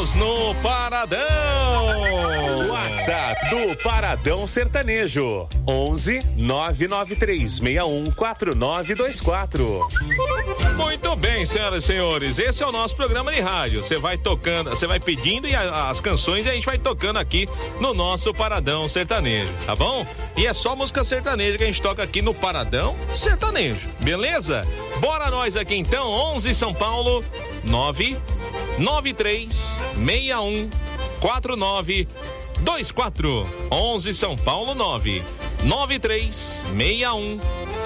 Estamos no Paradão. WhatsApp do Paradão Sertanejo 11 993 61 4924. Muito bem, senhoras e senhores, esse é o nosso programa de rádio. Você vai tocando, você vai pedindo e as canções e a gente vai tocando aqui no nosso Paradão Sertanejo, tá bom? E é só música sertaneja que a gente toca aqui no Paradão Sertanejo, beleza? Bora nós aqui então, 11 São Paulo 993 61 4924. 11 São Paulo 993 61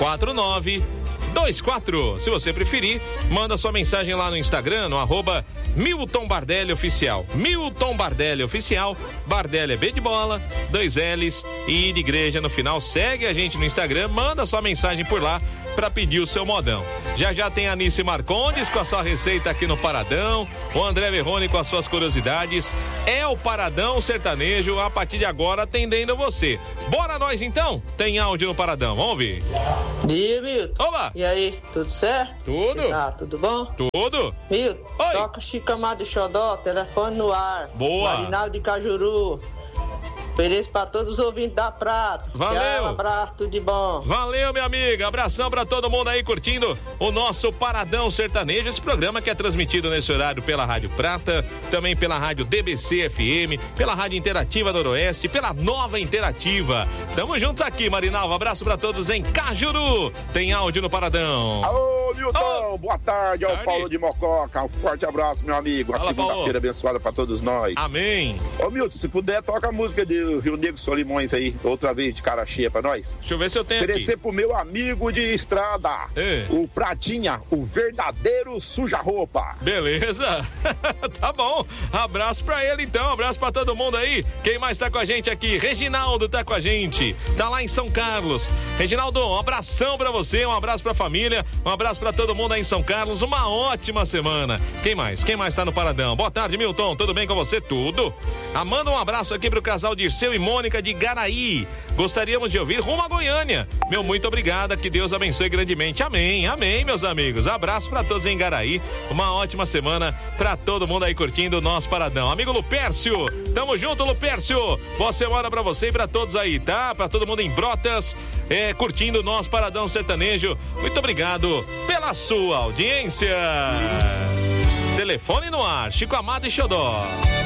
4924. Se você preferir, manda sua mensagem lá no Instagram, no @Milton Bardelli Oficial. Milton Bardelli Oficial. Bardelli é B de bola, 2 L's e I de igreja no final. Segue a gente no Instagram, manda sua mensagem por lá para pedir o seu modão. Já tem a Anice Marcondes com a sua receita aqui no Paradão, o André Verrone com as suas curiosidades. É o Paradão Sertanejo, a partir de agora atendendo você. Bora nós então? Tem áudio no Paradão, vamos ouvir. Dia, Milton. Olá. E aí, tudo certo? Tudo. Tá, tudo bom? Tudo. Milton, Oi. toca Chico Amado e Xodó, telefone no ar. Boa. Marinaldo de Cajuru. Ofereço pra todos os ouvintes da Prata. Valeu. Tchau, um abraço, tudo de bom. Valeu, minha amiga. Abração pra todo mundo aí curtindo o nosso Paradão Sertanejo. Esse programa que é transmitido nesse horário pela Rádio Prata, também pela Rádio DBC FM, pela Rádio Interativa Noroeste, pela Nova Interativa. Tamo juntos aqui, Marinalva. Abraço pra todos em Cajuru. Tem áudio no Paradão. Alô, Milton. Boa tarde. É o Paulo de Mococa. Um forte abraço, meu amigo. A segunda-feira abençoada pra todos nós. Amém. Ô, Milton, se puder, toca a música de Rio Negro Solimões aí, outra vez de cara cheia pra nós. Deixa eu ver se eu tenho Oferecer aqui pro meu amigo de estrada, o Pratinha, o verdadeiro suja-roupa. Beleza. Tá bom. Abraço pra ele então, abraço pra todo mundo aí. Quem mais tá com a gente aqui? Reginaldo tá com a gente, tá lá em São Carlos. Reginaldo, um abração pra você, um abraço pra família, um abraço pra todo mundo aí em São Carlos, uma ótima semana. Quem mais tá no Paradão? Boa tarde, Milton, tudo bem com você? Tudo. Manda um abraço aqui pro casal Dirceu e Mônica de Garaí. Gostaríamos de ouvir rumo a Goiânia. Meu muito obrigada, que Deus abençoe grandemente. Amém, amém, meus amigos. Abraço pra todos em Garaí. Uma ótima semana pra todo mundo aí curtindo o nosso Paradão. Amigo Lupércio, tamo junto, Lupércio. Boa semana pra você e pra todos aí, tá? Pra todo mundo em Brotas, curtindo o nosso Paradão Sertanejo. Muito obrigado pela sua audiência. Telefone no ar, Chico Amado e Xodó.